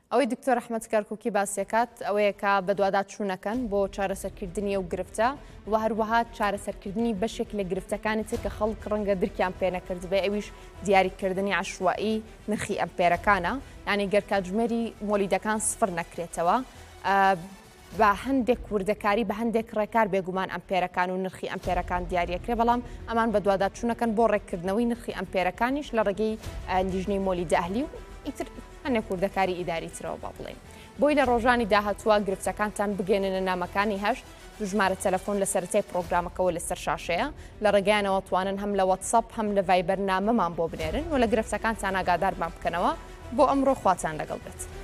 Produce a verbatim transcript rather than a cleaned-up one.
ئەوەی دکتۆر ئەحمەد کەرکووکی باسیەکات ئەوەیە کە بەدوادات چوونەکەن بۆ چارەسەرکردنی ئەو گرفتە و هەروەها چارەسەرکردنی بەشێک لە گرفتەکانی تر کە خەڵک ڕەنگە درکیان پێ نەکرد بێ ئەویش دیاریکردنی عەشوایی نرخی ئەمپێرەکانە، یعنی گەر کاتژمێری مۆلیدەکان سفر نەکرێتەوە بە هەندێک وردەکاری بە هەندێک ڕێکار بێگومان ئەمپێرەکان و نرخی ئەمپێرەکان دیاریەکرێ، بەڵام ئەمان بەدوادات چوونەکەن بۆ ڕێککردنەوەی نرخی ئەمپێرەکانیش لە ڕێگەی لیژنەی مۆلیدە ئەهلی و ئیتر هەندێک وردەکاری ئیداری ترەوە با بڵێن. بۆی لە ڕۆژانی داهاتووە گرفتەکانتان بگەێننە نامەکانی هەشت ژمارە تەلەفۆن لە سەرەتای پرۆگرامەکەەوە لەسەر شاشەیە لە ڕێگەیانەوە توانن هەم لە واتساپ هەم لە ڤایبەر نامەمان بۆ بنێرن و لە گرفتەکانتان ئاگادارمان بکەنەوە بۆ ئەمڕۆ خواتان لەگەڵ بێت.